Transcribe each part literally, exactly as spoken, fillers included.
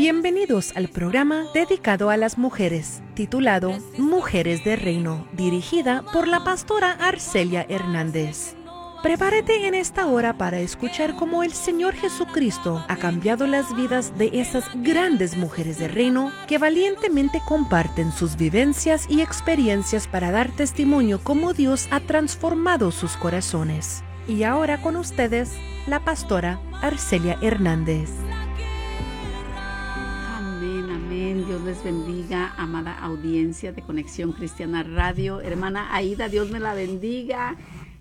Bienvenidos al programa dedicado a las mujeres, titulado Mujeres de Reino, dirigida por la pastora Arcelia Hernández. Prepárate en esta hora para escuchar cómo el Señor Jesucristo ha cambiado las vidas de esas grandes mujeres de reino que valientemente comparten sus vivencias y experiencias para dar testimonio cómo Dios ha transformado sus corazones. Y ahora con ustedes, la pastora Arcelia Hernández. Amén, amén. Dios les bendiga, amada audiencia de Conexión Cristiana Radio. Hermana Aida, Dios me la bendiga.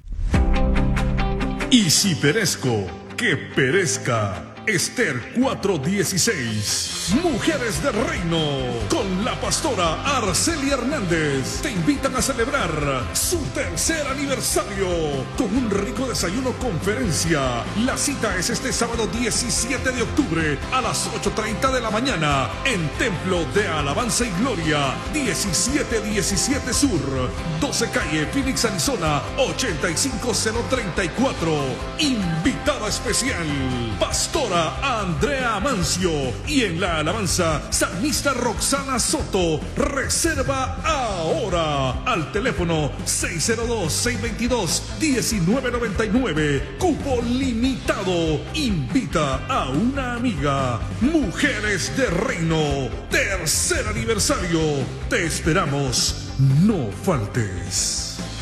Y si perezco, que perezca. Esther cuatro dieciséis. Mujeres de Reino, con la pastora Arcelia Hernández, te invitan a celebrar su tercer aniversario con un rico desayuno conferencia. La cita es este sábado diecisiete de octubre a las ocho treinta de la mañana en Templo de Alabanza y Gloria, diecisiete diecisiete Sur, doce calle, Phoenix, Arizona, ochenta y cinco mil treinta y cuatro. Invitada especial, pastora Andrea Amancio, y en la alabanza, salmista Roxana Soto. Reserva ahora al teléfono seis cero dos, seis dos dos, uno nueve nueve nueve. Cupo limitado. Invita a una amiga. Mujeres de Reino, tercer aniversario. Te esperamos. No faltes.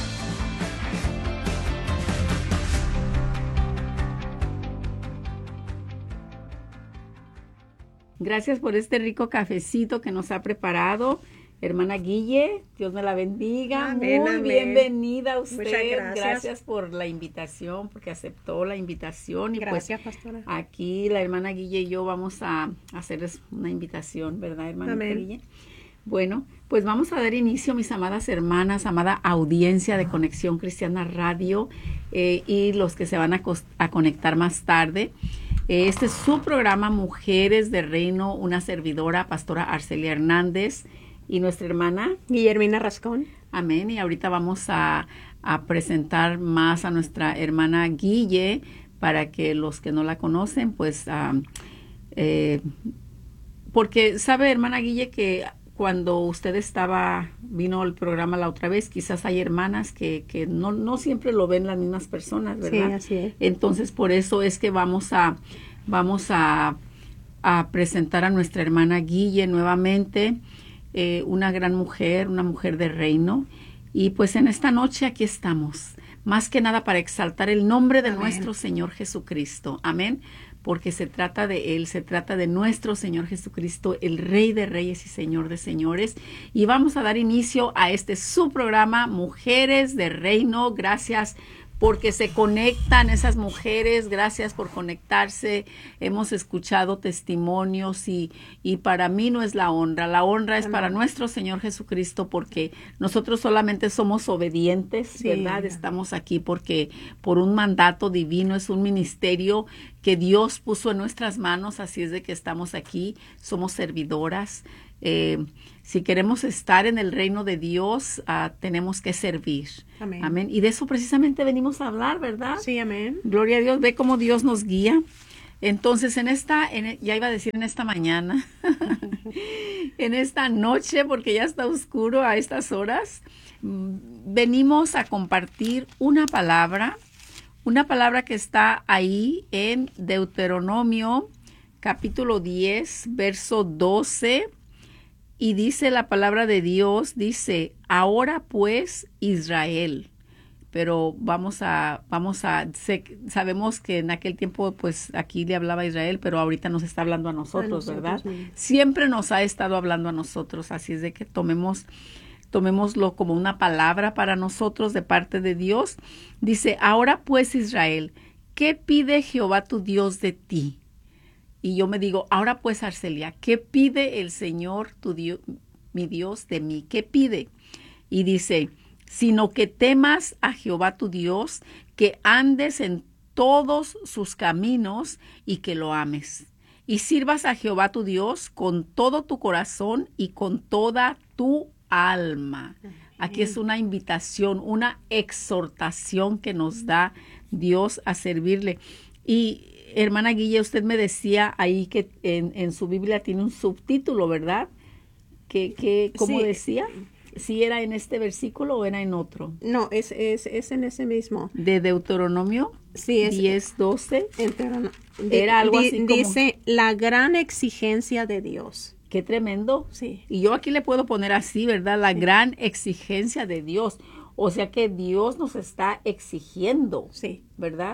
Gracias por este rico cafecito que nos ha preparado hermana Guille. Dios me la bendiga. Amén, Muy amén. Bienvenida a usted. Muchas gracias. Gracias por la invitación, porque aceptó la invitación. Y Gracias, pues, pastora. aquí la hermana Guille y yo vamos a hacerles una invitación, ¿verdad, hermana Guille? Bueno, pues vamos a dar inicio, mis amadas hermanas, amada audiencia de Conexión Cristiana Radio, eh, y los que se van a, a conectar más tarde. Este es su programa Mujeres de Reino, una servidora, pastora Arcelia Hernández, y nuestra hermana Guillermina Rascón. Amén. Y ahorita vamos a, a presentar más a nuestra hermana Guille, para que los que no la conocen, pues, um, eh, porque sabe, hermana Guille, que cuando usted estaba, vino al programa la otra vez, quizás hay hermanas que, que no, no siempre lo ven las mismas personas, ¿verdad? Sí, así es. Entonces, por eso es que vamos a, vamos a, a presentar a nuestra hermana Guille nuevamente, eh, una gran mujer, una mujer de reino. Y pues en esta noche aquí estamos, más que nada para exaltar el nombre de Amén. Nuestro Señor Jesucristo. Amén. Porque se trata de Él, se trata de nuestro Señor Jesucristo, el Rey de Reyes y Señor de Señores. Y vamos a dar inicio a este su programa, Mujeres de Reino. Gracias porque se conectan esas mujeres, gracias por conectarse. Hemos escuchado testimonios y, y para mí no es la honra, la honra es para nuestro Señor Jesucristo, porque nosotros solamente somos obedientes, sí, ¿verdad? Estamos aquí porque por un mandato divino, es un ministerio que Dios puso en nuestras manos, así es de que estamos aquí, somos servidoras. Eh, si queremos estar en el reino de Dios, uh, tenemos que servir. Amén. Amén. Y de eso precisamente venimos a hablar, ¿verdad? Sí, amén. Gloria a Dios, ve cómo Dios nos guía. Entonces, en esta, en, ya iba a decir en esta mañana, en esta noche, porque ya está oscuro a estas horas, venimos a compartir una palabra, una palabra que está ahí en Deuteronomio, capítulo diez, verso doce. Y dice la palabra de Dios, dice, ahora pues Israel. Pero vamos a, vamos a, sé, sabemos que en aquel tiempo, pues aquí le hablaba a Israel, pero ahorita nos está hablando a nosotros, a nosotros, ¿verdad? Mismos. Siempre nos ha estado hablando a nosotros, así es de que tomemos, tomémoslo como una palabra para nosotros de parte de Dios. Dice, ahora pues Israel, ¿qué pide Jehová tu Dios de ti? Y yo me digo, ahora pues, Arcelia, ¿qué pide el Señor, tu Dios, mi Dios, de mí? ¿Qué pide? Y dice, sino que temas a Jehová tu Dios, que andes en todos sus caminos y que lo ames. Y sirvas a Jehová tu Dios con todo tu corazón y con toda tu alma. Aquí es una invitación, una exhortación que nos da Dios a servirle. Y hermana Guille, usted me decía ahí que en, en su Biblia tiene un subtítulo, ¿verdad? ¿Qué, qué, ¿Cómo sí. decía? ¿Si era en este versículo o era en otro? No, es, es, es en ese mismo. ¿De Deuteronomio? Sí, es diez, doce. Deuteronomio. Era algo Di- así como... Dice, la gran exigencia de Dios. Qué tremendo. Sí. Y yo aquí le puedo poner así, ¿verdad? La gran exigencia de Dios. O sea que Dios nos está exigiendo, Sí. ¿verdad?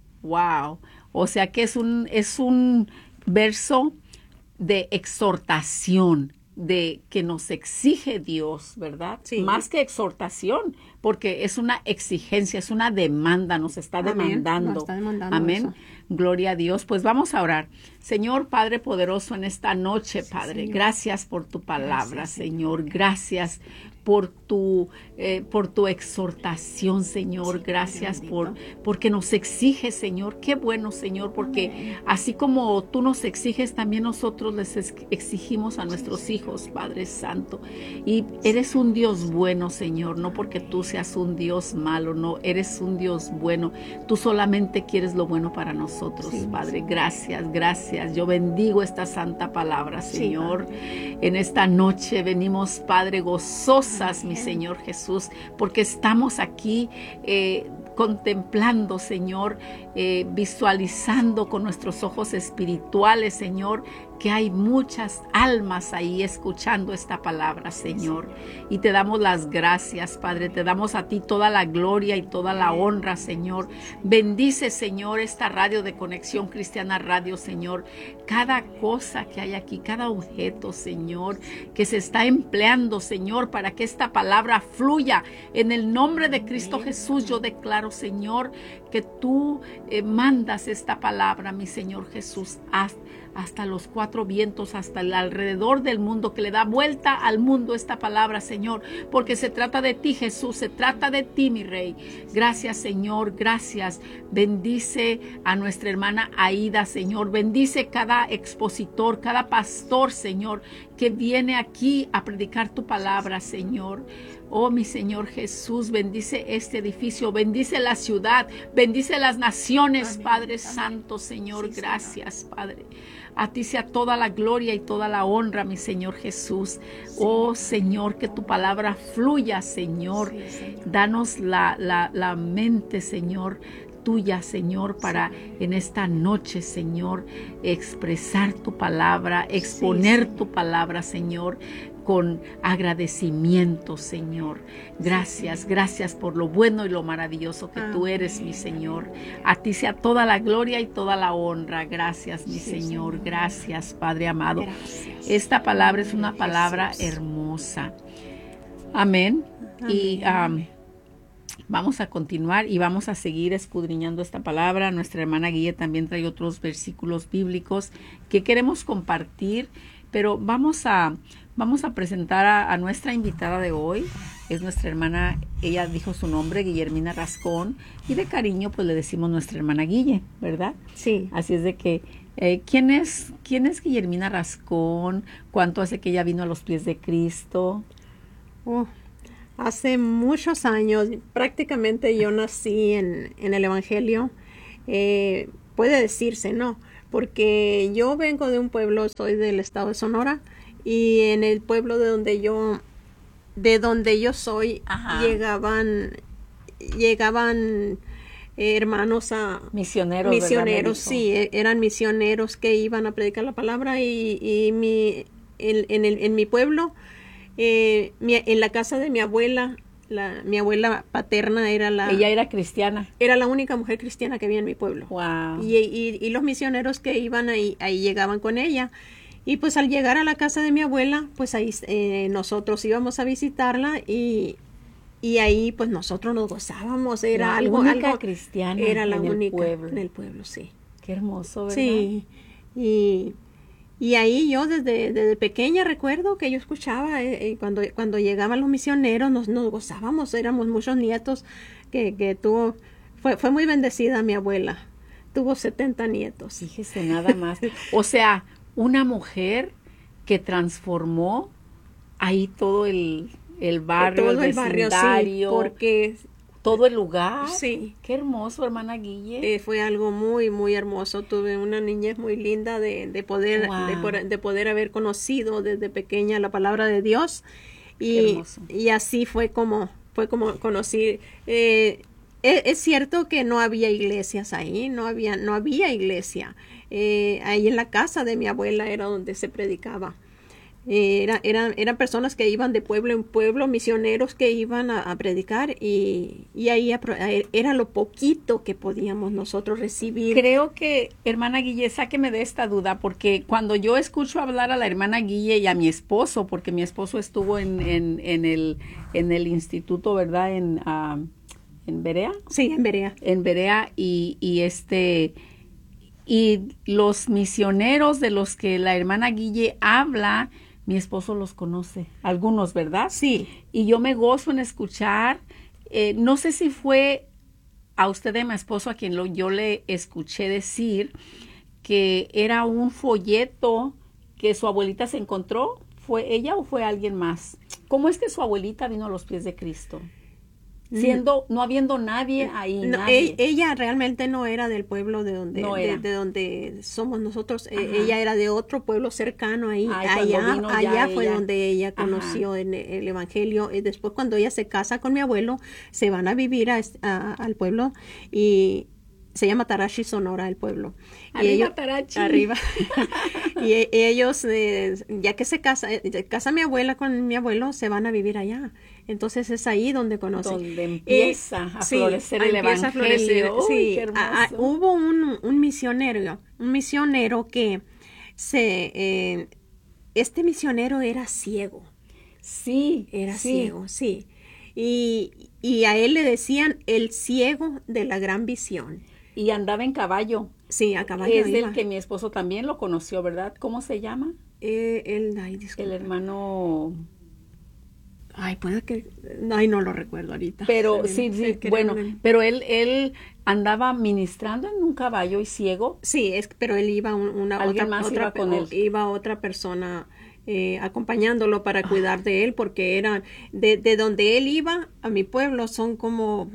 Wow. O sea que es un, es un verso de exhortación, de que nos exige Dios, ¿verdad? Sí. Más que exhortación, porque es una exigencia, es una demanda, nos está Amén. demandando. Nos está demandando Amén. eso. Gloria a Dios. Pues vamos a orar. Señor Padre poderoso, en esta noche, Padre, Señor. gracias por tu palabra, Gracias, Señor. Gracias por tu, eh, por tu exhortación, Señor. Sí, Gracias Padre por, bendito. porque nos exige, Señor. Qué bueno, Señor, porque así como tú nos exiges, también nosotros les ex- exigimos a nuestros hijos, Padre Santo. Y eres un Dios bueno, Señor, no porque tú seas un Dios malo, no, eres un Dios bueno. Tú solamente quieres lo bueno para nosotros, Sí, Padre. Gracias, gracias. Yo bendigo esta santa palabra, Sí, Señor. En esta noche venimos, Padre, gozosas, mi Señor Jesús, porque estamos aquí eh, contemplando, Señor, eh, visualizando con nuestros ojos espirituales, Señor, que hay muchas almas ahí escuchando esta palabra, Señor. Y te damos las gracias, Padre. Te damos a ti toda la gloria y toda la honra, Señor. Bendice, Señor, esta radio de Conexión Cristiana Radio, Señor. Cada cosa que hay aquí, cada objeto, Señor, que se está empleando, Señor, para que esta palabra fluya. En el nombre de Cristo Jesús, yo declaro, Señor, que tú eh, mandas esta palabra, mi Señor Jesús, hasta hasta los cuatro vientos, hasta el alrededor del mundo, que le da vuelta al mundo esta palabra, Señor, porque se trata de ti, Jesús, se trata de ti, mi Rey. Gracias, Señor, gracias. Bendice a nuestra hermana Aida, Señor. Bendice cada expositor, cada pastor, Señor, que viene aquí a predicar tu palabra, Señor. Oh, mi Señor Jesús, bendice este edificio, bendice la ciudad, bendice las naciones, Amén. Padre Amén. Santo, Señor. Sí, Gracias, Padre. A ti sea toda la gloria y toda la honra, mi Señor Jesús. Oh, Señor, que tu palabra fluya, Señor. Sí, Señor. Danos la, la, la mente, Señor, tuya, Señor, para en esta noche, Señor, expresar tu palabra, exponer Señor. tu palabra, Señor, con agradecimiento, Señor. Gracias, gracias por lo bueno y lo maravilloso que tú eres, mi Señor. A ti sea toda la gloria y toda la honra. Gracias, mi Sí, Señor. Señor. Gracias, Padre amado. Gracias. Esta palabra es una palabra Jesús. hermosa. Amén. Y Amén. um, vamos a continuar y vamos a seguir escudriñando esta palabra. Nuestra hermana Guille también trae otros versículos bíblicos que queremos compartir, pero vamos a, vamos a presentar a, a nuestra invitada de hoy. Es nuestra hermana, ella dijo su nombre, Guillermina Rascón, y de cariño pues le decimos nuestra hermana Guille, ¿verdad? Sí. Así es de que, eh, ¿quién es, quién es Guillermina Rascón? ¿Cuánto hace que ella vino a los pies de Cristo? Oh, hace muchos años, prácticamente yo nací en, en el Evangelio. Eh, puede decirse, ¿no? Porque yo vengo de un pueblo, soy del estado de Sonora, y en el pueblo de donde yo, de donde yo soy, Ajá. llegaban, llegaban eh, hermanos a Misioneros, ¿verdad? misioneros, Me dijo. sí, e- eran misioneros que iban a predicar la palabra y, y mi, en, en, el, en mi pueblo, eh, mi- en la casa de mi abuela, la, mi abuela paterna era la, Ella era cristiana. era la única mujer cristiana que había en mi pueblo. Wow. Y, y, y los misioneros que iban ahí, ahí llegaban con ella. Y pues al llegar a la casa de mi abuela, pues ahí eh, nosotros íbamos a visitarla y, y ahí pues nosotros nos gozábamos. Era La algo, única algo cristiana era la en el única pueblo. en el pueblo, sí. Qué hermoso, ¿verdad? Sí. Y, y ahí yo desde, desde pequeña recuerdo que yo escuchaba eh, eh, cuando, cuando llegaban los misioneros, nos, nos gozábamos, éramos muchos nietos que, que tuvo, fue, fue muy bendecida mi abuela, tuvo setenta nietos. Fíjese nada más. O sea, una mujer que transformó ahí todo el, el barrio, Todo el el barrio, sí, vecindario. porque todo el lugar. Sí. Qué hermoso, hermana Guille. Eh, fue algo muy, muy hermoso. Tuve una niñez muy linda de, de poder, Wow. de, por- de poder haber conocido desde pequeña la palabra de Dios. Qué Y, hermoso. y así fue como, fue como conocí. Eh, es, es cierto que no había iglesias ahí, no había, no había iglesia. Eh, ahí en la casa de mi abuela era donde se predicaba. Eh, Era, eran, eran personas que iban de pueblo en pueblo, misioneros que iban a, a predicar y, y ahí apro- era lo poquito que podíamos nosotros recibir. Creo que, hermana Guille, sáqueme de esta duda, porque cuando yo escucho hablar a la hermana Guille y a mi esposo, porque mi esposo estuvo en, en, en, el, en el instituto, ¿verdad? En, ah, en Berea. Sí, en Berea. En Berea y, y este... Y los misioneros de los que la hermana Guille habla, mi esposo los conoce, algunos, ¿verdad? Sí. Y yo me gozo en escuchar, eh, no sé si fue a usted de mi esposo a quien lo, yo le escuché decir que era un folleto que su abuelita se encontró, ¿fue ella o fue alguien más? ¿Cómo es que su abuelita vino a los pies de Cristo? Siendo, no habiendo nadie ahí, No, nadie. e- ella realmente no era del pueblo de donde, No de, era. de donde somos nosotros. Eh, Ajá. ella era de otro pueblo cercano ahí. Ay, cuando allá vino ya allá fue ella. donde ella Ajá. conoció en el, el evangelio. Y después cuando ella se casa con mi abuelo, se van a vivir a es- a- al pueblo y se llama Tarashi, Sonora, el pueblo. Y Arriba, ellos- Tarachi. Arriba. y e- ellos, eh, ya que se casa, eh, casa mi abuela con mi abuelo, se van a vivir allá. Entonces es ahí donde conocen. Donde empieza a sí, florecer el empieza a evangelio. florecer, Uy, sí. qué hermoso. A- a- hubo un, un misionero, un misionero que se, eh, este misionero era ciego, Sí, era sí. ciego, sí. Y, y a él le decían el ciego de la gran visión. Y andaba en caballo. Sí, a caballo Es iba. del que mi esposo también lo conoció, ¿verdad? ¿Cómo se llama? Eh, él, ay, disculpa. El hermano. Ay, puede que, ay, no lo recuerdo ahorita. Pero Se sí, me- sí, se cree bueno, un- pero él, él andaba ministrando en un caballo y ciego. Sí, es, pero él iba un- una Alguien otra, más otra iba con o- él. iba otra persona eh, acompañándolo para cuidar de él, porque era de, de donde él iba a mi pueblo son como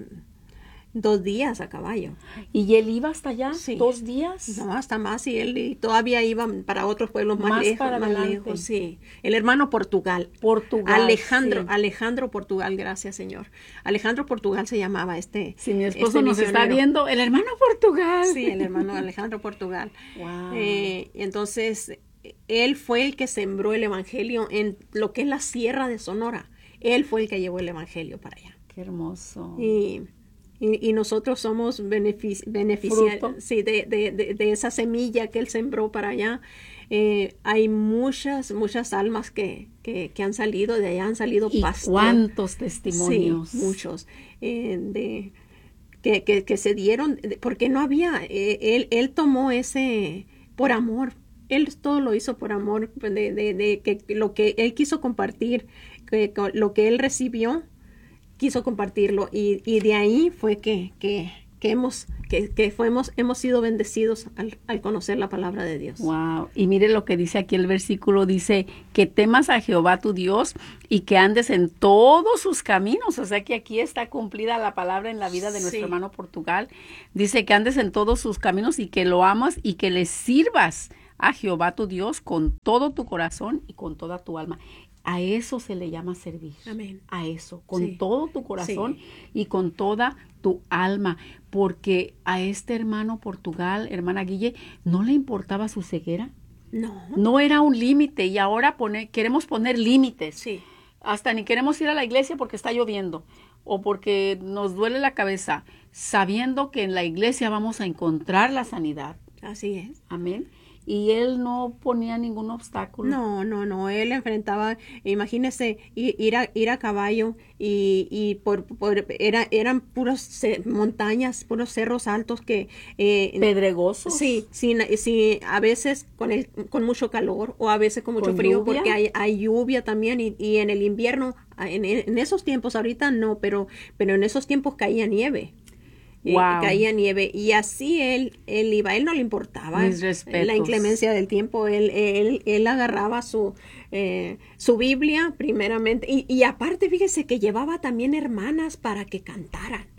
dos días a caballo. Y él iba hasta allá Sí. dos días. No, hasta más, y él y todavía iba para otros pueblos más, Más lejos, para más adelante. lejos, sí. El hermano Portugal. Portugal. Alejandro, sí. Alejandro Portugal, gracias Señor. Alejandro Portugal se llamaba este. Si mi esposo este nos está misionero. viendo, el hermano Portugal. Sí, el hermano Alejandro Portugal. Wow. Eh, entonces, él fue el que sembró el evangelio en lo que es la sierra de Sonora. Él fue el que llevó el evangelio para allá. Qué hermoso. Y, y, y nosotros somos benefici- beneficiarios Fruto. sí, de, de, de, de esa semilla que él sembró para allá. Eh, hay muchas, muchas almas que, que, que han salido de allá, han salido ¿Y pastores. cuántos testimonios? Sí, muchos. eh, de, que, que, que se dieron, de- porque no había, eh, él, él tomó ese por amor. Él todo lo hizo por amor, de, de, de que lo que él quiso compartir, que, co- lo que él recibió, quiso compartirlo. Y, y de ahí fue que, que, que hemos, que, que fuimos, hemos sido bendecidos al, al conocer la palabra de Dios. Wow. Y mire lo que dice aquí el versículo, dice que temas a Jehová tu Dios y que andes en todos sus caminos. O sea que aquí está cumplida la palabra en la vida de nuestro Sí. hermano Portugal. Dice que andes en todos sus caminos y que lo amas y que le sirvas a Jehová tu Dios con todo tu corazón y con toda tu alma. A eso se le llama servir. Amén. A eso, con Sí. todo tu corazón Sí. y con toda tu alma, porque a este hermano Portugal, hermana Guille, no le importaba su ceguera, No. no era un límite y ahora pone, queremos poner límites. Sí. Hasta ni queremos ir a la iglesia porque está lloviendo o porque nos duele la cabeza, sabiendo que en la iglesia vamos a encontrar la sanidad. Así es. Amén. Y él no ponía ningún obstáculo. No, no, no, él enfrentaba, imagínese, i- ir a, ir a caballo y, y por, por era, eran puras ce- montañas, puros cerros altos que... Eh, Pedregosos. sí, sí, na- sí, a veces con, el, con mucho calor o a veces con mucho ¿Con frío lluvia? porque hay, hay lluvia también y, y en el invierno, en, en esos tiempos, ahorita no, pero, pero en esos tiempos caía nieve. Eh, Wow. caía nieve y así él, él iba, él no le importaba Mis respetos. la inclemencia del tiempo, él, él, él agarraba su, eh, su Biblia primeramente y, y aparte fíjese que llevaba también hermanas para que cantaran.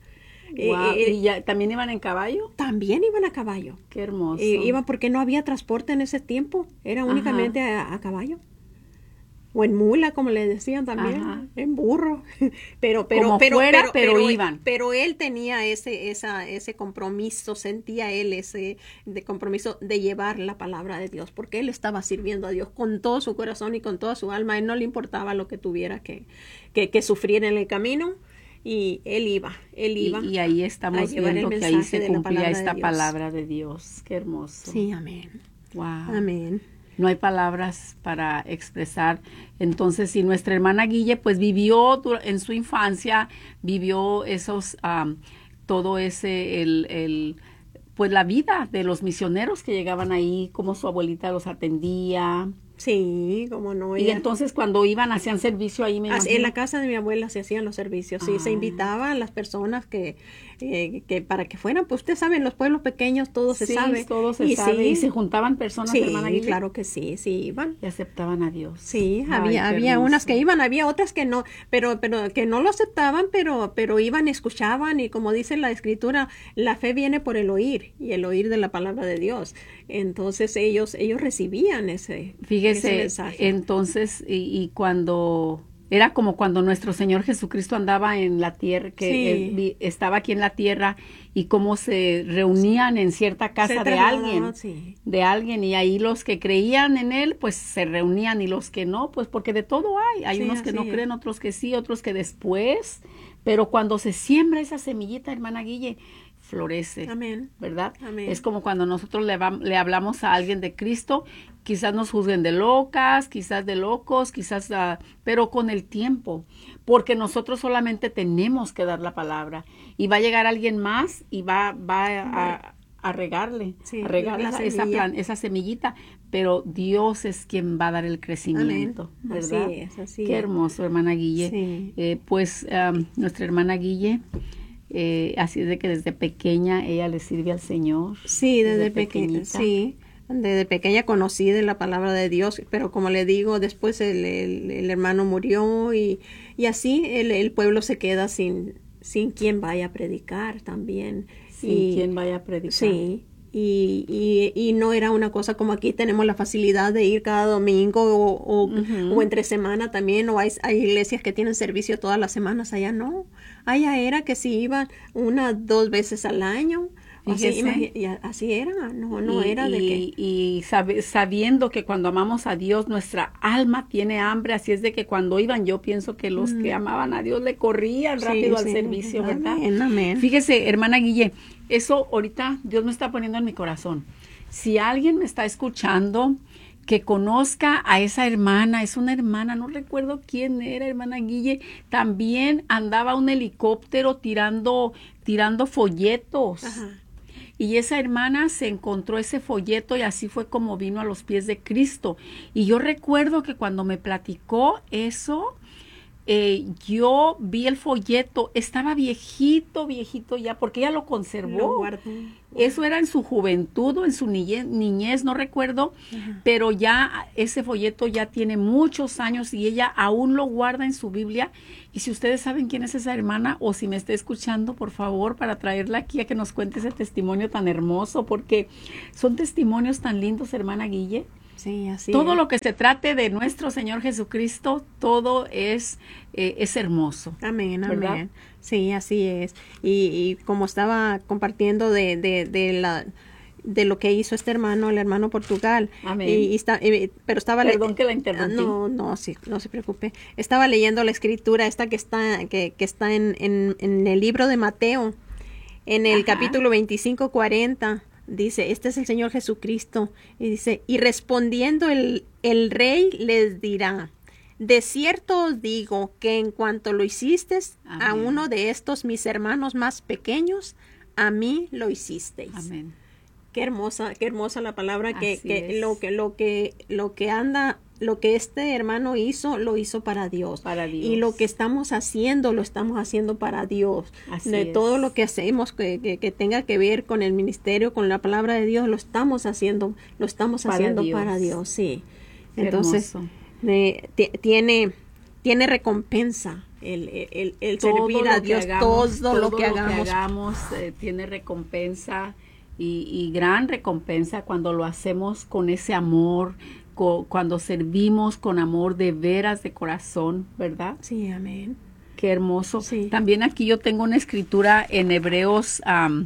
Wow. Eh, eh, ¿Y ya, también iban en caballo? También iban a caballo. Qué hermoso. Eh, iban porque no había transporte en ese tiempo, era únicamente a, a caballo. O en mula, como le decían también, Ajá. en burro. Pero, pero, Como pero, fuera, pero, pero pero, iban. pero él tenía ese, esa, ese compromiso, sentía él ese de compromiso de llevar la palabra de Dios, porque él estaba sirviendo a Dios con todo su corazón y con toda su alma. A él no le importaba lo que tuviera que, que, que sufrir en el camino. Y él iba, él iba. Y, y ahí estamos viendo que ahí se cumplía esta palabra de Dios. Qué hermoso. Sí, amén. Wow. Amén. No hay palabras para expresar. Entonces, si nuestra hermana Guille, pues vivió en su infancia, vivió esos, um, todo ese, el, el, pues la vida de los misioneros que llegaban ahí, cómo su abuelita los atendía. Sí, como no. Y ella, entonces cuando iban, hacían servicio ahí, me imagino. en la casa de mi abuela se hacían los servicios, sí, Ah. se invitaba a las personas que, eh, que para que fueran, pues usted sabe, en los pueblos pequeños todo se Sí, sabe. todo se y sabe. sí, Y se juntaban personas, sí, hermana Guille, claro que sí, sí iban. y aceptaban a Dios. Sí, Ay, había, qué había hermoso. unas que iban, había otras que no, pero, pero que no lo aceptaban, pero, pero iban, escuchaban, y como dice la escritura, la fe viene por el oír, y el oír de la palabra de Dios. Entonces ellos, ellos recibían ese, Fíjese, ese mensaje. entonces, y, y cuando era como cuando nuestro Señor Jesucristo andaba en la tierra, que Sí. él vi- estaba aquí en la tierra, y cómo se reunían en cierta casa Se de trasladaban, alguien, sí. de alguien, y ahí los que creían en él, pues se reunían, y los que no, pues porque de todo hay, hay Sí, unos que no así es. creen, otros que sí, otros que después, pero cuando se siembra esa semillita, hermana Guille, florece. Amén. ¿Verdad? Amén. Es como cuando nosotros le, va- le hablamos a alguien de Cristo, quizás nos juzguen de locas, quizás de locos, quizás, ah, pero con el tiempo, porque nosotros solamente tenemos que dar la palabra, y va a llegar alguien más y va, va a, a regarle, Sí, a regar la esa, esa, semilla. plan- esa semillita, pero Dios es quien va a dar el crecimiento, Amén. ¿verdad? Así es, así Qué es. hermoso, hermana Guille. Sí. Eh, pues um, nuestra hermana Guille, eh, así es de que desde pequeña ella le sirve al Señor. Sí, desde, desde pequeña, pequeñita. sí, desde pequeña conocí de la palabra de Dios, pero como le digo, después el, el, el hermano murió y, y así el, el pueblo se queda sin, sin quien vaya a predicar también. Sin y, quien vaya a predicar. Sí, y, y, y no era una cosa como aquí tenemos la facilidad de ir cada domingo o, o, Ujú. o entre semana también, o hay, hay iglesias que tienen servicio todas las semanas, allá no. Allá era que si iban una, dos veces al año, o así, Fíjese. imagi- y a- así era, no, no y, era de que... y, y sabe- sabiendo que cuando amamos a Dios, nuestra alma tiene hambre, así es de que cuando iban, yo pienso que los que amaban a Dios le corrían Sí, rápido al sí. servicio, ¿verdad? Amén, amén. Fíjese, hermana Guille, eso ahorita Dios me está poniendo en mi corazón. Si alguien me está escuchando que conozca a esa hermana, es una hermana, no recuerdo quién era, hermana Guille, también andaba un helicóptero tirando, tirando folletos. Ajá. Y esa hermana se encontró ese folleto y así fue como vino a los pies de Cristo. Y yo recuerdo que cuando me platicó eso, eh, yo vi el folleto, estaba viejito, viejito ya, porque ella lo conservó. Lo guardó. Eso era en su juventud o en su niñez, niñez no recuerdo, Ajá. pero ya ese folleto ya tiene muchos años y ella aún lo guarda en su Biblia. Y si ustedes saben quién es esa hermana o si me está escuchando, por favor, para traerla aquí a que nos cuente ese testimonio tan hermoso, porque son testimonios tan lindos, hermana Guille. Sí, así Todo es. lo que se trate de nuestro Señor Jesucristo, todo es, eh, es hermoso. Amén, ¿verdad? amén. Sí, así es. Y, y como estaba compartiendo de, de, de la de lo que hizo este hermano, el hermano Portugal. Amén. Y, y está, eh, pero estaba le- Perdón que la interrumpí. No, no, sí, no se preocupe. Estaba leyendo la escritura esta que está que, que está en, en, en el libro de Mateo, en el Ajá. capítulo veinticinco cuarenta. Dice, este es el Señor Jesucristo. Y dice, y respondiendo el, el rey les dirá, de cierto os digo que en cuanto lo hicisteis a Amén. uno de estos mis hermanos más pequeños, a mí lo hicisteis. Amén. Qué hermosa, qué hermosa la palabra que, Así que es. lo que lo que lo que anda, lo que este hermano hizo, lo hizo para Dios. Para Dios. Y lo que estamos haciendo, lo estamos haciendo para Dios. Así de es. todo lo que hacemos que, que, que tenga que ver con el ministerio, con la palabra de Dios, lo estamos haciendo, lo estamos Para haciendo Dios. para Dios, sí. Qué Entonces, hermoso. eh, ti- tiene tiene recompensa el, el, el Todo servir lo a que Dios, hagamos, todo, lo que hagamos. hagamos, eh, tiene recompensa y, y gran recompensa cuando lo hacemos con ese amor, co- cuando servimos con amor de veras, de corazón, ¿verdad? Sí, amén. Qué hermoso. Sí. También aquí yo tengo una escritura en Hebreos, um,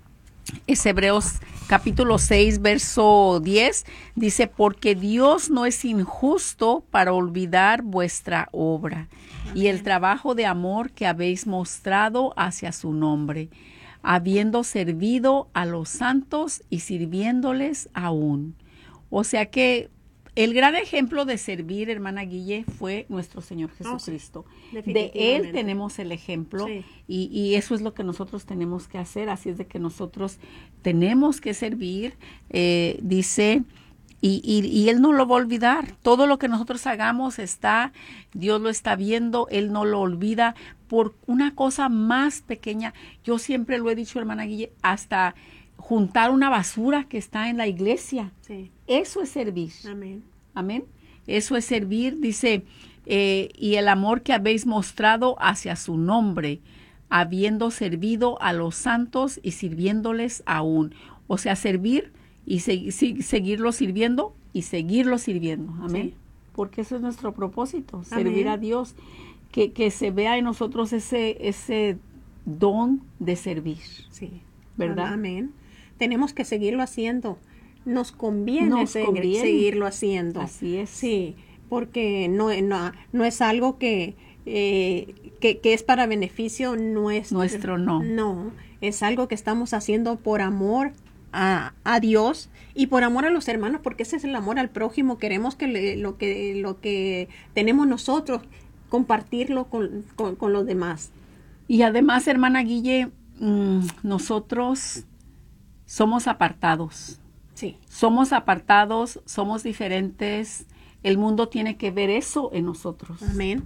es Hebreos capítulo seis, verso diez, dice, porque Dios no es injusto para olvidar vuestra obra y el trabajo de amor que habéis mostrado hacia su nombre, habiendo servido a los santos y sirviéndoles aún. O sea que el gran ejemplo de servir, hermana Guille, fue nuestro Señor Jesucristo. sí, De Él definitivamente. tenemos el ejemplo Sí. y, y eso es lo que nosotros tenemos que hacer. Así es de que nosotros tenemos que servir, eh, dice, y, y, y Él no lo va a olvidar. Todo lo que nosotros hagamos está, Dios lo está viendo, Él no lo olvida por una cosa más pequeña. Yo siempre lo he dicho, hermana Guille, hasta juntar una basura que está en la iglesia. Sí, Eso es servir. amén. Amén. Eso es servir, dice, eh, y el amor que habéis mostrado hacia su nombre, habiendo servido a los santos y sirviéndoles aún. O sea, servir y se, si- seguirlo sirviendo y seguirlo sirviendo. Amén. Sí. Porque eso es nuestro propósito, Amén. servir a Dios, que, que se vea en nosotros ese, ese don de servir. Sí, ¿Verdad? Amén. Tenemos que seguirlo haciendo. Nos conviene, Nos seguir- conviene. seguirlo haciendo. Así es. Sí, porque no, no, no es algo que, eh, que, que es para beneficio nuestro. Nuestro no. No, es algo que estamos haciendo por amor a, a Dios y por amor a los hermanos, porque ese es el amor al prójimo. Queremos que le- lo que lo que tenemos nosotros, compartirlo con, con, con los demás. Y además, hermana Guille, mm, nosotros somos apartados. Sí, Somos apartados, somos diferentes. El mundo tiene que ver eso en nosotros. amén.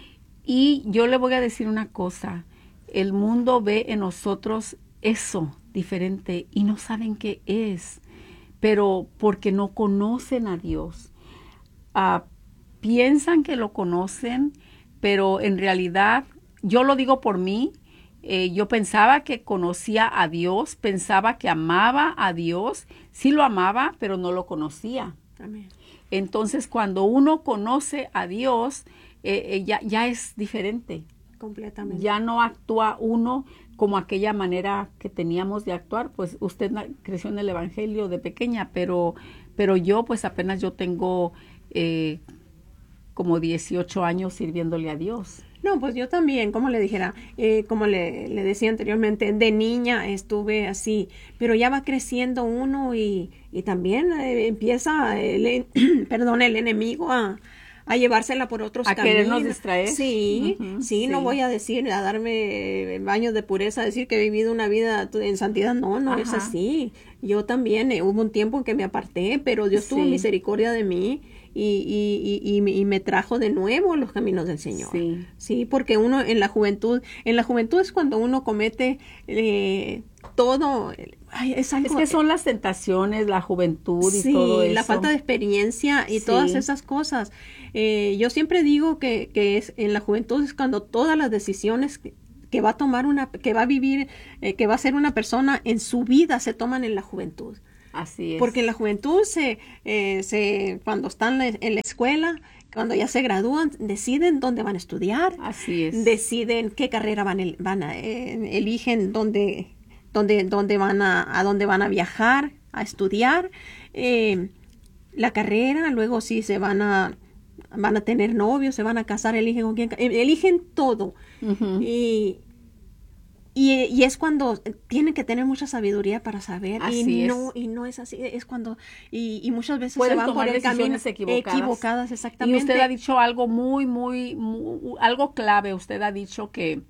Y yo le voy a decir una cosa. El mundo ve en nosotros eso diferente y no saben qué es. Pero porque no conocen a Dios. Ah, piensan que lo conocen, pero en realidad, yo lo digo por mí, eh, yo pensaba que conocía a Dios, pensaba que amaba a Dios, sí lo amaba, pero no lo conocía. Amén. Entonces, cuando uno conoce a Dios, eh, eh, ya, ya es diferente. Completamente. Ya no actúa uno como aquella manera que teníamos de actuar. Pues usted na- creció en el Evangelio de pequeña, pero, pero yo pues apenas yo tengo eh, como dieciocho años sirviéndole a Dios. No, pues yo también, como le dijera, eh, como le, le decía anteriormente, de niña estuve así, pero ya va creciendo uno y, y también eh, empieza el, en- perdón, el enemigo a, a llevársela por otros A caminos. querernos distraer. Sí, Ujú, sí, no sí. voy a decir, a darme baños de pureza, a decir que he vivido una vida en santidad. No, no es Ajá. así. Yo también, eh, hubo un tiempo en que me aparté, pero Dios tuvo Sí. misericordia de mí y, y, y, y, y me trajo de nuevo a los caminos del Señor. Sí. Sí, porque uno en la juventud, en la juventud es cuando uno comete eh, todo, ay, es algo, Es que son las tentaciones, la juventud y sí, todo eso. la falta de experiencia y Sí. todas esas cosas. Eh, yo siempre digo que, que es en la juventud es cuando todas las decisiones que, que va a tomar una, que va a vivir, eh, que va a ser una persona en su vida se toman en la juventud. Así es. Porque en la juventud se, eh, se cuando están en la- en la escuela, cuando ya se gradúan, deciden dónde van a estudiar, Así es. deciden qué carrera van, el- van a, eh, eligen dónde, dónde, dónde van a, a dónde van a viajar, a estudiar, eh, la carrera, luego sí se van a, van a tener novios, se van a casar, eligen con quién, ca- eh, eligen todo. Ujú. Y, y, y es cuando tienen que tener mucha sabiduría para saber Así y es. no y no es así, es cuando y, y muchas veces Pueden se van por tomar el camino decisiones equivocadas. equivocadas, exactamente. Y usted ha dicho algo muy, muy, muy, algo clave. Usted ha dicho que,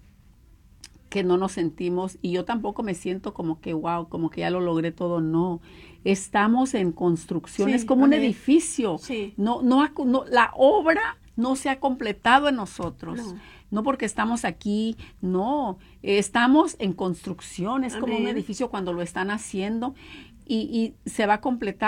que no nos sentimos, y yo tampoco me siento como que, wow, como que ya lo logré todo. No, estamos en construcción, Sí, es como un amén. edificio. Sí. No, no, ha- no, la obra no se ha completado en nosotros. No. No porque estamos aquí, no, estamos en construcción, es como un Amén. edificio cuando lo están haciendo y, y se va a completar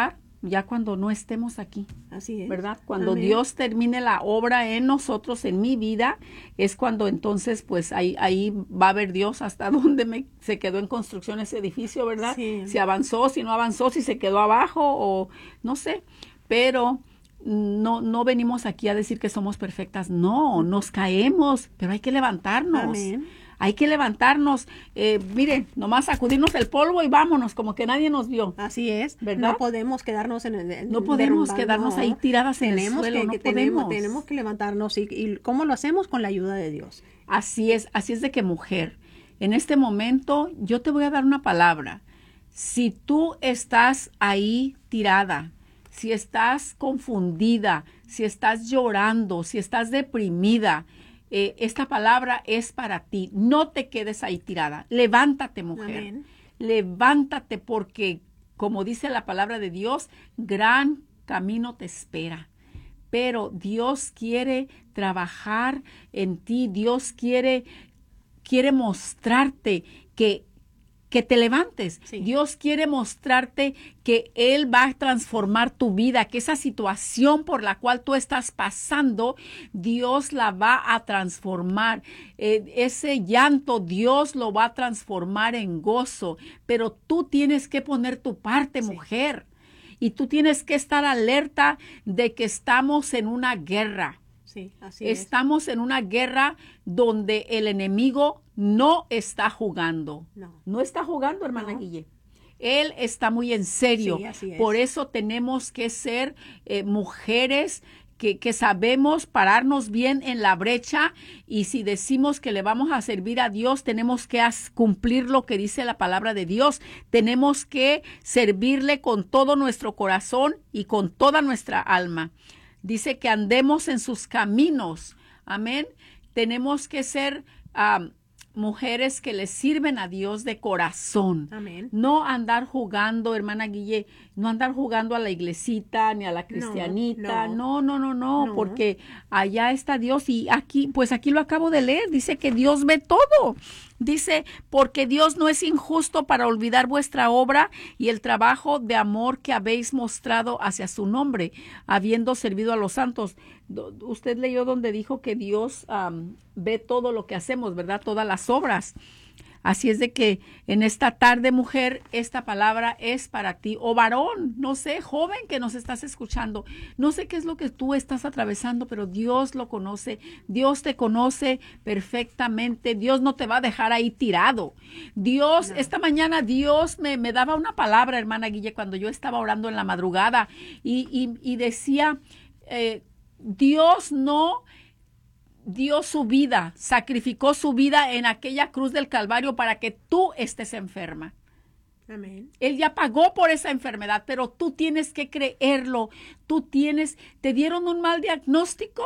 ya cuando no estemos aquí. Así es. ¿Verdad? Cuando Amén. Dios termine la obra en nosotros, en mi vida, es cuando entonces pues ahí, ahí va a ver Dios hasta dónde me, se quedó en construcción ese edificio, ¿verdad? Sí. Si avanzó, si no avanzó, si se quedó abajo o no sé, pero no, no venimos aquí a decir que somos perfectas, no, nos caemos, pero hay que levantarnos. Amén. Hay que levantarnos, eh, miren, nomás sacudirnos el polvo y vámonos, como que nadie nos vio. Así es, ¿verdad? No podemos quedarnos en el No podemos derrumbando, quedarnos no. ahí tiradas en tenemos el suelo, que, no que podemos. tenemos, tenemos que levantarnos y, y ¿cómo lo hacemos? Con la ayuda de Dios. Así es, así es de que mujer, en este momento yo te voy a dar una palabra. Si tú estás ahí tirada, si estás confundida, si estás llorando, si estás deprimida, eh, esta palabra es para ti. No te quedes ahí tirada. Levántate, mujer. Amén. Levántate porque, como dice la palabra de Dios, gran camino te espera. Pero Dios quiere trabajar en ti. Dios quiere, quiere mostrarte que que te levantes. Sí. Dios quiere mostrarte que Él va a transformar tu vida, que esa situación por la cual tú estás pasando, Dios la va a transformar. Eh, ese llanto, Dios lo va a transformar en gozo, pero tú tienes que poner tu parte, Sí. mujer, y tú tienes que estar alerta de que estamos en una guerra. Sí, así es. Estamos en una guerra donde el enemigo no está jugando. No. No está jugando, hermana No. Guille. Él está muy en serio. Sí, así es. Por eso tenemos que ser eh, mujeres que, que sabemos pararnos bien en la brecha, y si decimos que le vamos a servir a Dios, tenemos que as- cumplir lo que dice la palabra de Dios. Tenemos que servirle con todo nuestro corazón y con toda nuestra alma. Dice que andemos en sus caminos. Amén. Tenemos que ser um, mujeres que le sirven a Dios de corazón. Amén. No andar jugando, hermana Guille, no andar jugando a la iglesita ni a la cristianita. no. No, no, no, no, No. porque allá está Dios y aquí, pues aquí lo acabo de leer. Dice que Dios ve todo. Dice, porque Dios no es injusto para olvidar vuestra obra y el trabajo de amor que habéis mostrado hacia su nombre, habiendo servido a los santos. Do- Usted leyó donde dijo que Dios um, ve todo lo que hacemos, ¿verdad? Todas las obras. Así es de que en esta tarde, mujer, esta palabra es para ti. O varón, no sé, joven que nos estás escuchando. No sé qué es lo que tú estás atravesando, pero Dios lo conoce. Dios te conoce perfectamente. Dios no te va a dejar ahí tirado. Dios, No. esta mañana Dios me, me daba una palabra, hermana Guille, cuando yo estaba orando en la madrugada y, y, y decía, eh, Dios no dio su vida, sacrificó su vida en aquella cruz del Calvario para que tú estés enferma. Amén. Él ya pagó por esa enfermedad, pero tú tienes que creerlo. Tú tienes, te dieron un mal diagnóstico,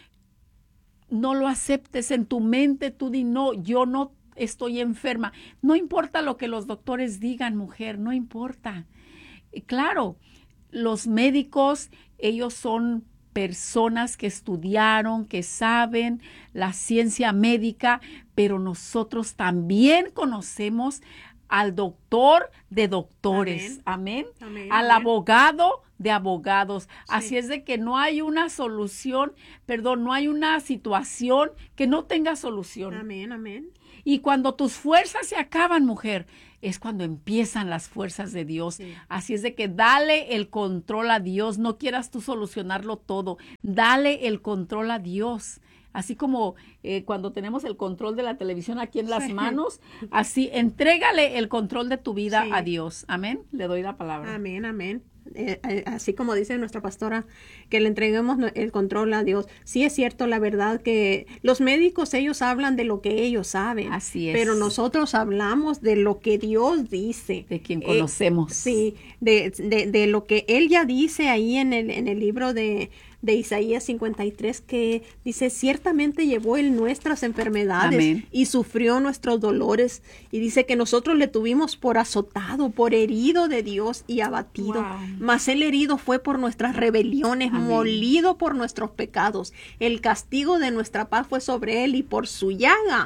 no lo aceptes en tu mente. Tú di, no, yo no estoy enferma. No importa lo que los doctores digan, mujer, no importa. Y claro, los médicos, ellos son personas que estudiaron, que saben la ciencia médica, pero nosotros también conocemos al doctor de doctores, amén, Amén, al amén. abogado de abogados. Así es de que no hay una solución, perdón, no hay una situación que no tenga solución. Amén, amén. Y cuando tus fuerzas se acaban, mujer, es cuando empiezan las fuerzas de Dios. Sí. Así es de que dale el control a Dios. No quieras tú solucionarlo todo. Dale el control a Dios. Así como eh, cuando tenemos el control de la televisión aquí en las Sí. manos, así entrégale el control de tu vida Sí. a Dios. Amén. Le doy la palabra. Amén, amén. Eh, eh, así como dice nuestra pastora, que le entreguemos no- el control a Dios. Sí es cierto, la verdad que los médicos, ellos hablan de lo que ellos saben. Así es. Pero nosotros hablamos de lo que Dios dice. De quien Eh, conocemos. sí, de, de, de lo que Él ya dice ahí en el, en el libro de, de Isaías cincuenta y tres, que dice, ciertamente llevó Él nuestras enfermedades Amén. y sufrió nuestros dolores. Y dice que nosotros le tuvimos por azotado, por herido de Dios y abatido. Wow. Mas Él herido fue por nuestras rebeliones, Amén. molido por nuestros pecados. El castigo de nuestra paz fue sobre Él y por su llaga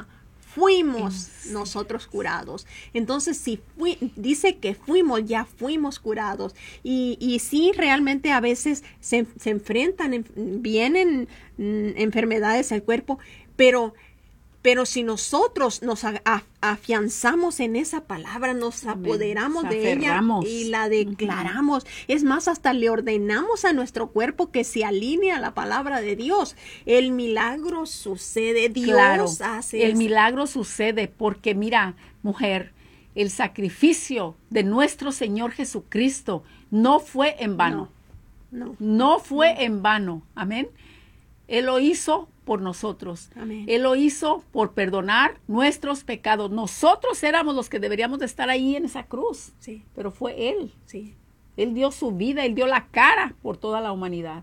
fuimos nosotros curados. Entonces, si fui, dice que fuimos, ya fuimos curados. Y, y sí, realmente a veces se, se enfrentan, vienen mm, enfermedades al cuerpo, pero... Pero si nosotros nos a, a, afianzamos en esa palabra, nos apoderamos Nos de ella y la declaramos, uh-huh. es más, hasta le ordenamos a nuestro cuerpo que se alinee a la palabra de Dios, el milagro sucede. Dios claro, hace el eso. milagro sucede porque mira, mujer, el sacrificio de nuestro Señor Jesucristo no fue en vano. No, no, no fue no. en vano. Amén. Él lo hizo por nosotros. Amén. Él lo hizo por perdonar nuestros pecados. Nosotros éramos los que deberíamos de estar ahí en esa cruz. Sí. Pero fue Él. Sí. Él dio su vida, Él dio la cara por toda la humanidad.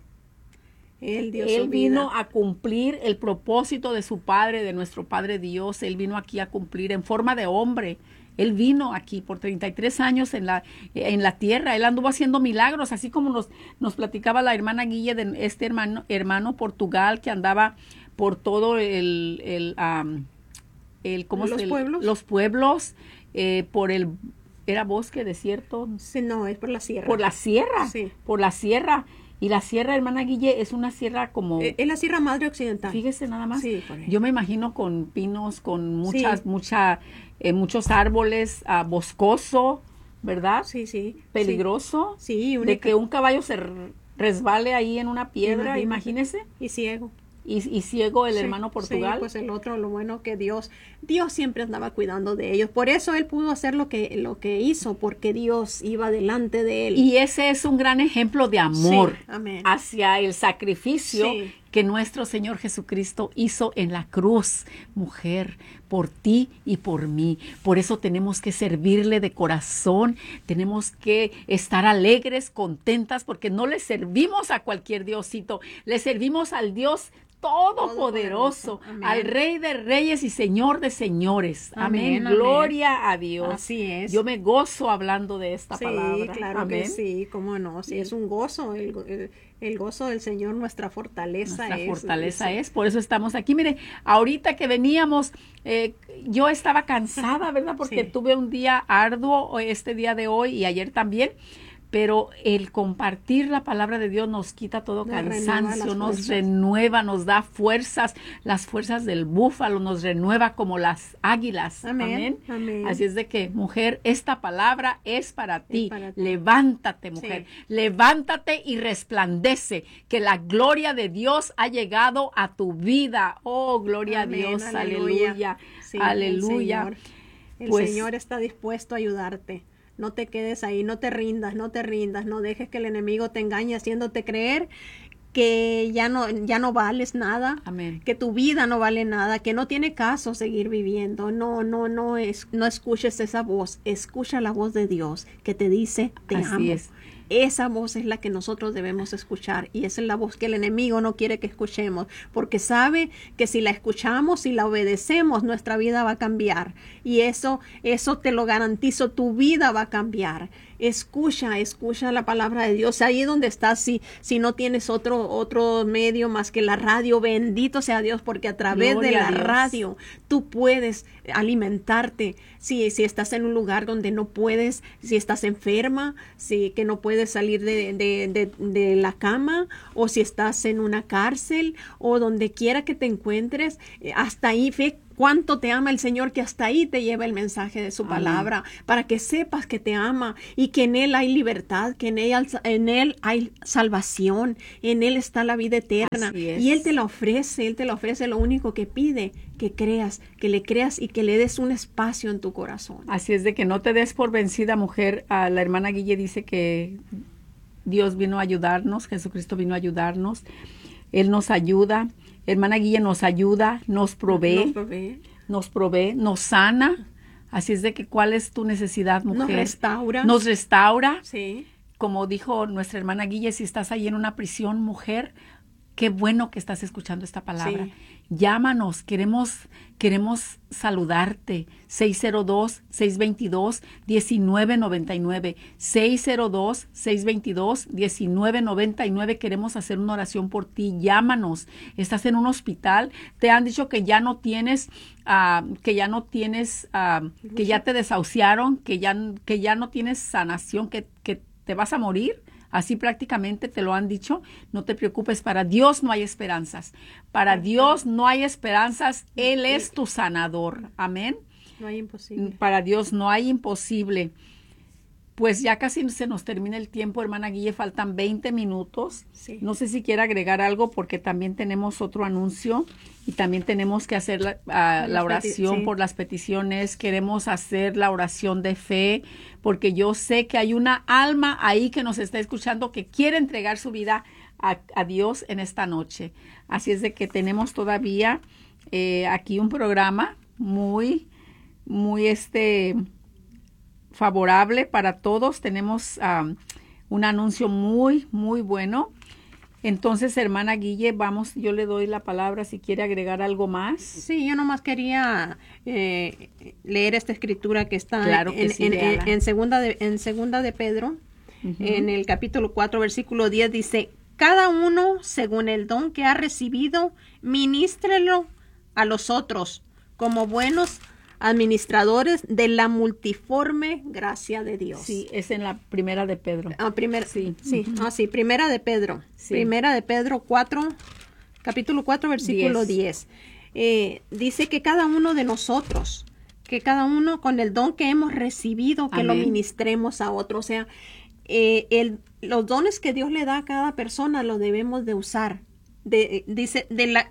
Él dio Él su vino vida. a cumplir el propósito de su Padre, de nuestro Padre Dios. Él vino aquí a cumplir en forma de hombre. Él vino aquí por treinta y tres años en la, en la tierra. Él anduvo haciendo milagros, así como nos, nos platicaba la hermana Guille de este hermano, hermano Portugal que andaba por todo el, el, um, el ¿cómo ¿Los se, pueblos? Los pueblos, eh, por el, ¿era bosque, desierto? Sí, no, es por la sierra. Por la sierra, Sí. por la sierra. Y la sierra, hermana Guille, es una sierra como... Eh, es la Sierra Madre Occidental. Fíjese nada más. Sí, por ahí. Yo me imagino con pinos, con muchas, Sí. mucha, eh, muchos árboles, ah, boscoso, ¿verdad? Sí, sí. Peligroso. Sí, de única- que un caballo se r- resbale ahí en una piedra, Imagínate. imagínese. Y ciego. Y, y ciego el Sí, hermano Portugal. Sí, pues el otro, lo bueno que Dios, Dios siempre andaba cuidando de ellos. Por eso él pudo hacer lo que, lo que hizo, porque Dios iba delante de él. Y ese es un gran ejemplo de amor Sí, amén. hacia el sacrificio Sí. que nuestro Señor Jesucristo hizo en la cruz, mujer, por ti y por mí. Por eso tenemos que servirle de corazón, tenemos que estar alegres, contentas, porque no le servimos a cualquier diosito, le servimos al Dios todopoderoso, Todopoderoso. Amén. al Rey de Reyes y Señor de Señores. Amén. Amén, amén. Gloria a Dios. Así es. Yo me gozo hablando de esta Sí, palabra. claro Amén. que sí, cómo no, sí, es un gozo, el, go- el, el gozo del Señor, nuestra fortaleza Nuestra es. fortaleza sí. es, por eso estamos aquí. Mire, ahorita que veníamos, eh, yo estaba cansada, ¿verdad? Porque Sí. tuve un día arduo este día de hoy y ayer también, pero el compartir la palabra de Dios nos quita todo Nos renueva cansancio, las nos fuerzas. renueva, nos da fuerzas, las fuerzas del búfalo, nos renueva como las águilas. Amén, amén. Así es de que, mujer, esta palabra es para ti. para ti. Levántate, mujer. Sí. Levántate y resplandece, que la gloria de Dios ha llegado a tu vida. Oh, gloria Amén, a Dios. aleluya. Aleluya. Sí, Aleluya. El Señor, el Pues- Señor está dispuesto a ayudarte. No te quedes ahí, no te rindas, no te rindas, no dejes que el enemigo te engañe haciéndote creer que ya no, ya no vales nada, Amén. que tu vida no vale nada, que no tiene caso seguir viviendo. No, no, no, es, no escuches esa voz, escucha la voz de Dios que te dice, te Así amo. es. Esa voz es la que nosotros debemos escuchar y esa es la voz que el enemigo no quiere que escuchemos porque sabe que si la escuchamos, si la obedecemos, nuestra vida va a cambiar y eso, eso te lo garantizo, tu vida va a cambiar. Escucha, escucha la palabra de Dios ahí donde estás, si, si no tienes otro, otro medio más que la radio, bendito sea Dios porque a través Gloria de a la Dios. radio tú puedes alimentarte. Si, si estás en un lugar donde no puedes, si estás enferma, si que no puedes salir de, de, de, de la cama, o si estás en una cárcel, o donde quiera que te encuentres, eh, hasta ahí, fe, cuánto te ama el Señor, que hasta ahí te lleva el mensaje de su Amén. palabra, para que sepas que te ama y que en Él hay libertad, que en Él, en él hay salvación, en Él está la vida eterna. Así es. Y Él te la ofrece, Él te la ofrece, lo único que pide, que creas, que le creas y que le des un espacio en tu corazón. Así es de que no te des por vencida, mujer. Ah, la hermana Guille dice que Dios vino a ayudarnos, Jesucristo vino a ayudarnos. Él nos ayuda. Hermana Guille nos ayuda, nos provee, Nos provee, nos provee, nos sana. Así es de que, ¿cuál es tu necesidad, mujer? nos restaura. Nos restaura. Sí. Como dijo nuestra hermana Guille, si estás ahí en una prisión, mujer, qué bueno que estás escuchando esta palabra. Sí. Llámanos, queremos, queremos saludarte. seis cero dos, seis dos dos, uno nueve nueve nueve. seis cero dos, seis dos dos, uno nueve nueve nueve. Queremos hacer una oración por ti. Llámanos. Estás en un hospital. Te han dicho que ya no tienes, uh, que ya no tienes, uh, que ya te desahuciaron, que ya, que ya no tienes sanación, que, que te vas a morir. Así prácticamente te lo han dicho. No te preocupes, para Dios no hay esperanzas. Para Dios no hay esperanzas. Él es tu sanador. Amén. No hay imposible. Para Dios no hay imposible. Pues ya casi se nos termina el tiempo, hermana Guille, faltan veinte minutos. Sí. No sé si quiere agregar algo porque también tenemos otro anuncio y también tenemos que hacer la, uh, la oración sí. por las peticiones. Queremos hacer la oración de fe porque yo sé que hay una alma ahí que nos está escuchando que quiere entregar su vida a, a Dios en esta noche. Así es de que tenemos todavía eh, aquí un programa muy, muy este... favorable para todos. Tenemos um, un anuncio muy, muy bueno. Entonces, hermana Guille, vamos, yo le doy la palabra si quiere agregar algo más. Sí, yo nomás quería eh, leer esta escritura que está claro que en, sí, en, en, en, segunda de, en segunda de Pedro, uh-huh. en el capítulo cuatro, versículo diez, dice, cada uno, según el don que ha recibido, ministrelo a los otros, como buenos administradores de la multiforme gracia de Dios. Sí, es en la primera de Pedro. Ah, primer, sí, sí, uh-huh. ah, sí, primera de Pedro. Sí. Primera de Pedro cuatro, capítulo cuatro, versículo diez. Eh, dice que cada uno de nosotros, que cada uno con el don que hemos recibido, que Amén. Lo ministremos a otro. O sea, eh, el, los dones que Dios le da a cada persona los debemos de usar. De, dice, de la...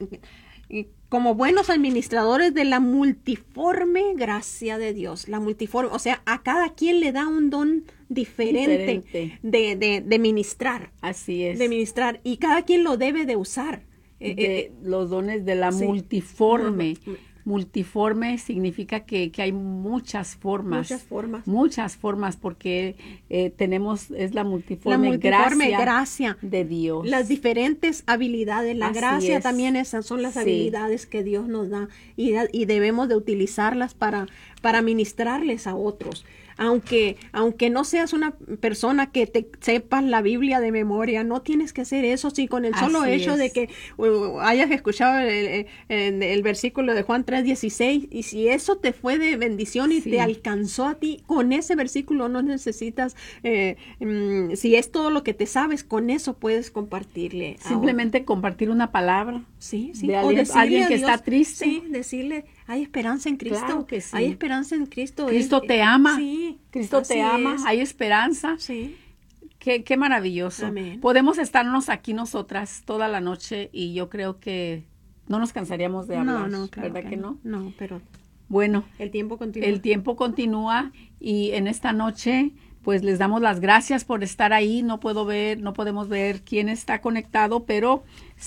como buenos administradores de la multiforme gracia de Dios, la multiforme, o sea, a cada quien le da un don diferente, diferente. De, de, de ministrar. Así es. De ministrar, y cada quien lo debe de usar. De eh, los dones de la sí. multiforme. Uh-huh. Multiforme significa que, que hay muchas formas. Muchas formas. Muchas formas, porque eh, tenemos, es la multiforme, la multiforme gracia, gracia de Dios. Las diferentes habilidades. La Así gracia es. También esas son las sí. habilidades que Dios nos da y, y debemos de utilizarlas para, para ministrarles a otros. Aunque, aunque no seas una persona que te sepas la Biblia de memoria, no tienes que hacer eso. Si con el solo Así hecho es. de que uh, hayas escuchado el, el, el versículo de Juan tres dieciséis, y si eso te fue de bendición y sí. te alcanzó a ti, con ese versículo no necesitas, eh, um, si es todo lo que te sabes, con eso puedes compartirle. Simplemente compartir una palabra. Sí, sí. De alguien, alguien que Dios, está triste. Sí, decirle, hay esperanza en Cristo. Claro que sí. Hay esperanza en Cristo. Cristo Él, te ama. Sí, Cristo te ama. Es. Hay esperanza. Sí. Qué, qué maravilloso. Amén. Podemos estarnos aquí nosotras toda la noche y yo creo que no nos cansaríamos de hablar. No, no, claro ¿verdad que no? No, pero bueno, el tiempo continúa. El tiempo continúa y en esta noche pues les damos las gracias por estar ahí. No puedo ver, no podemos ver quién está conectado, pero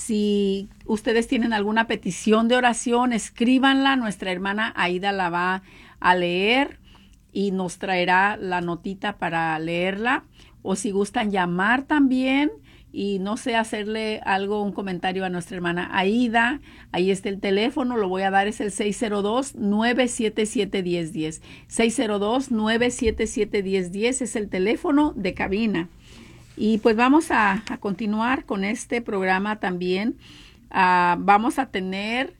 si ustedes tienen alguna petición de oración, escríbanla. Nuestra hermana Aida la va a leer y nos traerá la notita para leerla. O si gustan llamar también y no sé, hacerle algo, un comentario a nuestra hermana Aida, ahí está el teléfono, lo voy a dar, es el seis cero dos, nueve siete siete, uno cero uno cero. seis cero dos, nueve siete siete, uno cero uno cero es el teléfono de cabina. Y pues vamos a, a continuar con este programa también. Uh, vamos a tener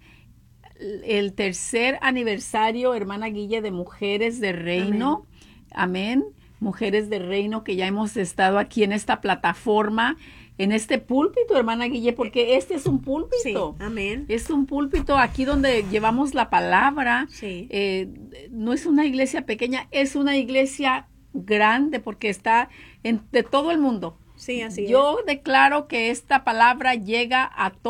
el tercer aniversario, hermana Guille, de Mujeres de Reino. Amén. Amén. Mujeres de Reino, que ya hemos estado aquí en esta plataforma, en este púlpito, hermana Guille, porque este es un púlpito. Sí, amén. Es un púlpito aquí donde llevamos la palabra. Sí. Eh, no es una iglesia pequeña, es una iglesia grande porque está en, de todo el mundo. Sí, así Yo es. declaro que esta palabra llega a todos.